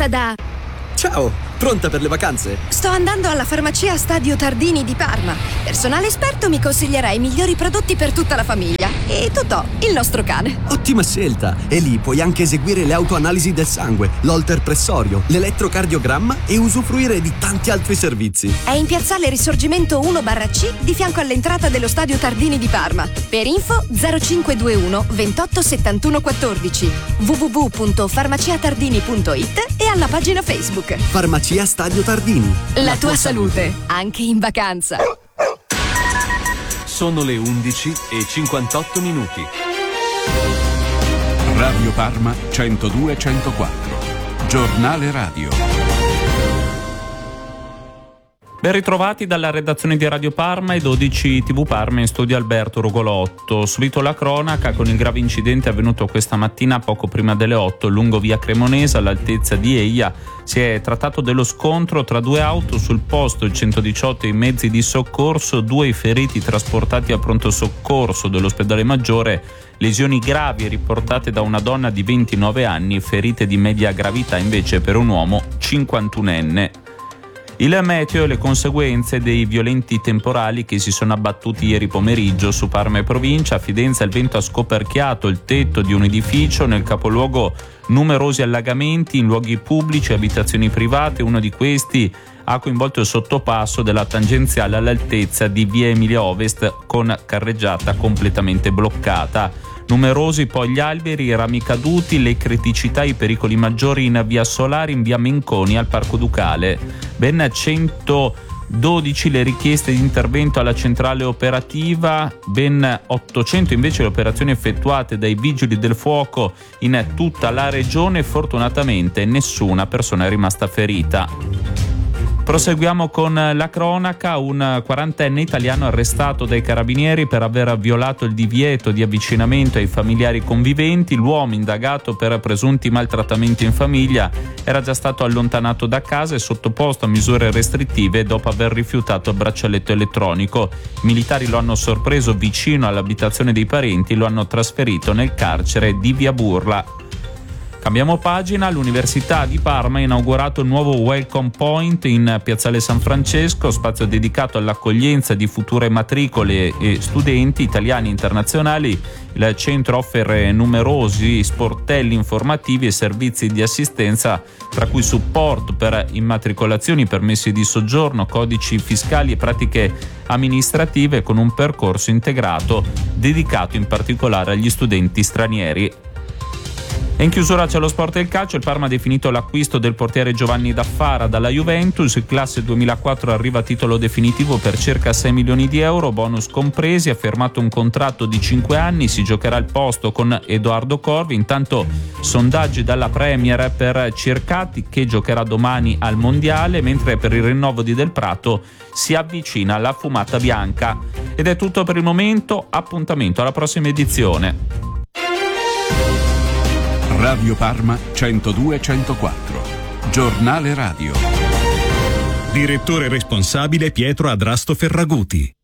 chiamata da... Ciao, pronta per le vacanze? Sto andando alla farmacia Stadio Tardini di Parma. Personale esperto mi consiglierà i migliori prodotti per tutta la famiglia. E Totò, il nostro cane. Ottima scelta! E lì puoi anche eseguire le autoanalisi del sangue, l'holter pressorio, l'elettrocardiogramma e usufruire di tanti altri servizi. È in piazzale Risorgimento 1/C, di fianco all'entrata dello Stadio Tardini di Parma. Per info 0521 28 71 14, www.farmaciatardini.it e alla pagina Facebook. Farmacia Stadio Tardini. La tua salute, anche in vacanza. Sono le 11:58. Radio Parma 102-104. Giornale radio. Ben ritrovati dalla redazione di Radio Parma e 12 TV Parma, in studio Alberto Rugolotto. Subito la cronaca con il grave incidente avvenuto questa mattina poco prima delle 8 lungo via Cremonese all'altezza di Eia. Si è trattato dello scontro tra due auto, sul posto il 118 e i mezzi di soccorso, 2 i feriti trasportati al pronto soccorso dell'ospedale Maggiore, lesioni gravi riportate da una donna di 29 anni, ferite di media gravità invece per un uomo 51enne. Il meteo e le conseguenze dei violenti temporali che si sono abbattuti ieri pomeriggio su Parma e provincia. A Fidenza il vento ha scoperchiato il tetto di un edificio, nel capoluogo numerosi allagamenti in luoghi pubblici e abitazioni private. Uno di questi ha coinvolto il sottopasso della tangenziale all'altezza di via Emilia Ovest con carreggiata completamente bloccata. Numerosi poi gli alberi, i rami caduti, le criticità, i pericoli maggiori in via Solari, in via Menconi al Parco Ducale. Ben 112 le richieste di intervento alla centrale operativa, ben 800 invece le operazioni effettuate dai vigili del fuoco in tutta la regione. Fortunatamente nessuna persona è rimasta ferita. Proseguiamo con la cronaca. Un 40enne italiano arrestato dai carabinieri per aver violato il divieto di avvicinamento ai familiari conviventi. L'uomo, indagato per presunti maltrattamenti in famiglia, era già stato allontanato da casa e sottoposto a misure restrittive dopo aver rifiutato il braccialetto elettronico. I militari lo hanno sorpreso vicino all'abitazione dei parenti e lo hanno trasferito nel carcere di via Burla. Cambiamo pagina. L'Università di Parma ha inaugurato il nuovo Welcome Point in Piazzale San Francesco, spazio dedicato all'accoglienza di future matricole e studenti italiani e internazionali. Il centro offre numerosi sportelli informativi e servizi di assistenza, tra cui supporto per immatricolazioni, permessi di soggiorno, codici fiscali e pratiche amministrative, con un percorso integrato dedicato in particolare agli studenti stranieri. E in chiusura c'è lo sport e il calcio. Il Parma ha definito l'acquisto del portiere Giovanni Daffara dalla Juventus. Il classe 2004 arriva a titolo definitivo per circa 6 milioni di euro, bonus compresi. Ha firmato un contratto di 5 anni, si giocherà il posto con Edoardo Corvi. Intanto sondaggi dalla Premier per Circati, che giocherà domani al Mondiale, mentre per il rinnovo di Del Prato si avvicina la fumata bianca. Ed è tutto per il momento, appuntamento alla prossima edizione. Radio Parma 102-104. Giornale radio. Direttore responsabile Pietro Adrasto Ferraguti.